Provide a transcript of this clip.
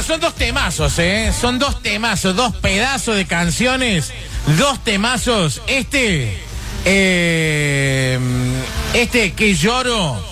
Bueno, son dos temazos, ¿eh? Son dos temazos, dos pedazos de canciones, dos temazos. Este que lloro